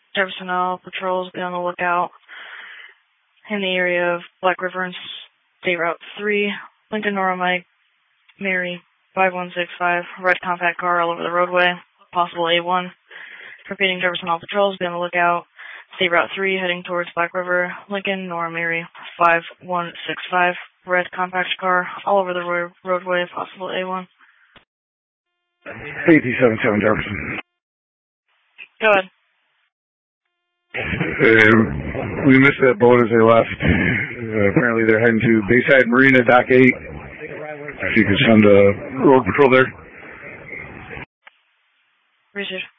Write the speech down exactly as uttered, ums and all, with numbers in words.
Jefferson Isle patrols, be on the lookout in the area of Black River and State Route three, Lincoln, Nora, Mike, Mary, five one six five, red compact car all over the roadway, possible A one. Repeating Jefferson Isle patrols, be on the lookout, State Route three, heading towards Black River, Lincoln, Nora, Mary, five one six five, red compact car all over the ro roadway, possible A one. A T seventy-seven Jefferson. Go ahead. Uh, we missed that boat as they left. Uh, apparently they're heading to Bayside Marina, Dock eight. If you could send a road patrol there. Appreciate it.